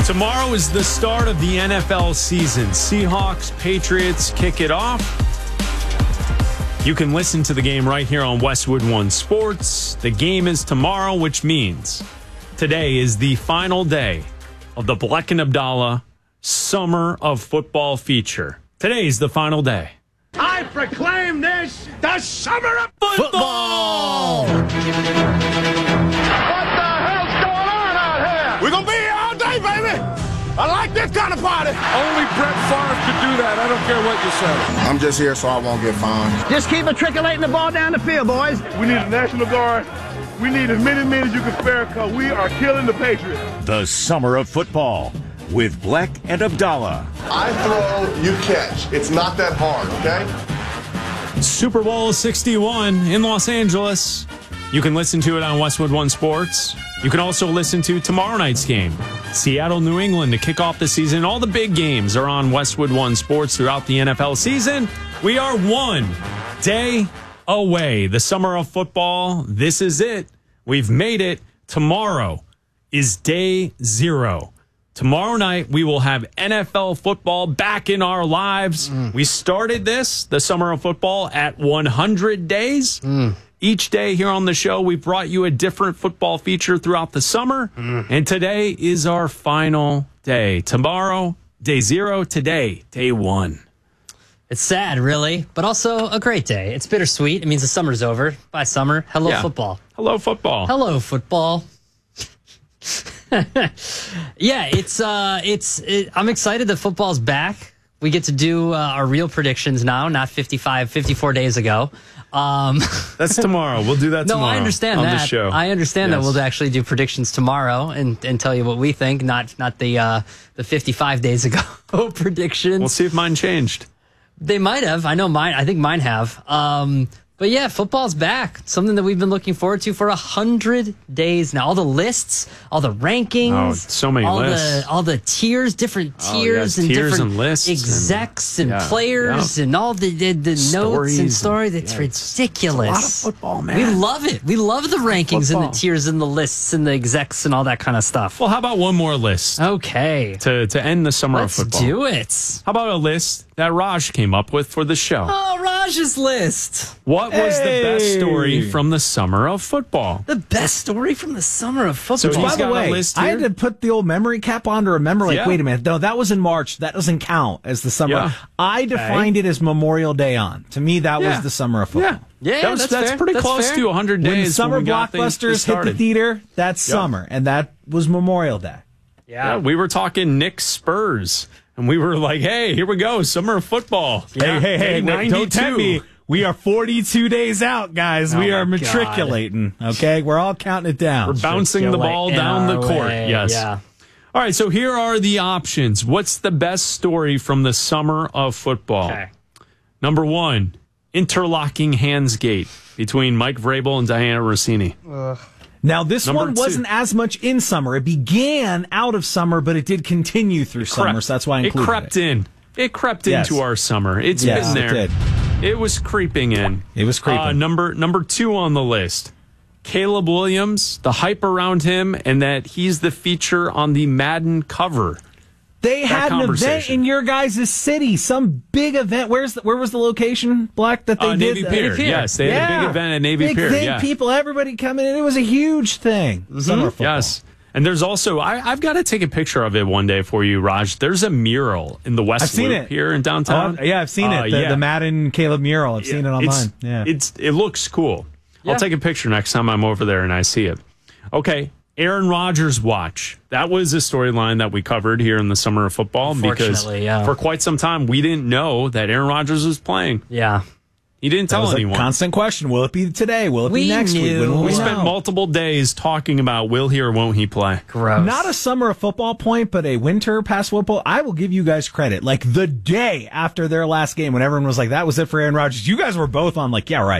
Tomorrow is the start of the NFL season. Seahawks, Patriots kick it off. You can listen to the game right here on Westwood One Sports. The game is tomorrow, which means today is the final day of the Bleck and Abdallah Summer of Football feature. Today is the final day. I proclaim this the Summer of Football! What the hell's going on out here? We're going to be here all day, baby! I like this kind of party! Only Brett Favre could do that. I don't care what you say. I'm just here so I won't get fined. Just keep matriculating the ball down the field, boys. We need a National Guard. We need as many men as you can spare because we are killing the Patriots. The Summer of Football with Bleck and Abdallah. I throw, you catch. It's not that hard, okay? Super Bowl 61 in Los Angeles. You can listen to it on Westwood One Sports. You can also listen to tomorrow night's game, Seattle, New England, to kick off the season. All the big games are on Westwood One Sports throughout the NFL season. We are one day away. The Summer of Football, this is it. We've made it. Tomorrow is day 0. Tomorrow night, we will have NFL football back in our lives. We started this, the Summer of Football, at 100 days. Each day here on the show, we brought you a different football feature throughout the summer. And today is our final day. Tomorrow, day 0. Today, day 1. It's sad, really, but also a great day. It's bittersweet. It means the summer's over. Bye, summer. Hello, football. Hello, football. Hello, football. Yeah, I'm excited that football's back. We get to do our real predictions now, not 54 days ago. That's tomorrow. We'll do that tomorrow. No, I understand on that. The show. I understand that we'll actually do predictions tomorrow and tell you what we think, not the 55 days ago predictions. We'll see if mine changed. They might have. I know mine. I think mine have. But yeah, football's back. Something that we've been looking forward to for 100 days now. All the lists, all the rankings. Oh, so many lists. All the tiers, different tiers, and tiers different and lists execs and players and all the notes and stories. It's ridiculous. It's a lot of football, man. We love it. We love the rankings and the tiers and the lists and the execs and all that kind of stuff. Well, how about one more list? Okay. To end the Summer of Football. Let's do it. How about a list that Raj came up with for the show? Oh, Raj's list. What was the best story from the Summer of Football? The best story from the Summer of Football. So By the way, I had to put the old memory cap on to remember, wait a minute. No, that was in March. That doesn't count as the summer. Yeah. I defined it as Memorial Day on. To me, that was the Summer of Football. Yeah, that's fair. pretty close to 100 days. When the summer we got blockbusters hit the theater, that's summer. And that was Memorial Day. Yeah, we were talking Knicks Spurs. And we were like, hey, here we go, Summer of Football. Hey, don't tempt me. We are 42 days out, guys. We are matriculating, okay? We're all counting it down. We're bouncing the ball down the court. Yes. Yeah. All right, so here are the options. What's the best story from the Summer of Football? Okay. Number 1, interlocking hands gate between Mike Vrabel and Diana Rossini. Now, this Number one wasn't as much in summer. It began out of summer, but it did continue through summer, so that's why I included it. It crept into our summer. It's been there. It did. It was creeping in. It was creeping. Number 2 on the list, Caleb Williams, the hype around him, and that he's the feature on the Madden cover. They had an event in your guys' city, some big event. Where was the location, Black, that they did? Navy Pier. Yes, they had a big event at Navy Pier. Big thing, people, everybody coming in. It was a huge thing. Summer football. Yes. And there's also, I've got to take a picture of it one day for you, Raj. There's a mural in the West Loop here in downtown. I've seen it. The Madden Caleb mural. I've seen it online. It looks cool. Yeah. I'll take a picture next time I'm over there and I see it. Okay. Aaron Rodgers watch. That was a storyline that we covered here in the Summer of Football because for quite some time we didn't know that Aaron Rodgers was playing. Yeah. He didn't tell anyone. A constant question. Will it be today? Will it be next week? We spent multiple days talking about will he or won't he play. Gross. Not a Summer of Football point, but a winter past football. I will give you guys credit. Like the day after their last game when everyone was like, that was it for Aaron Rodgers. You guys were both on like, yeah, right.